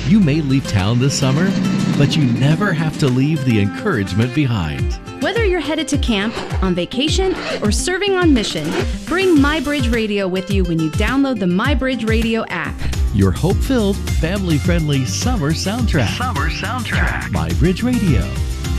You may leave town this summer, but you never have to leave the encouragement behind. Whether you're headed to camp, on vacation, or serving on mission, bring MyBridge Radio with you when you download the MyBridge Radio app. Your hope-filled, family-friendly summer soundtrack. MyBridge Radio.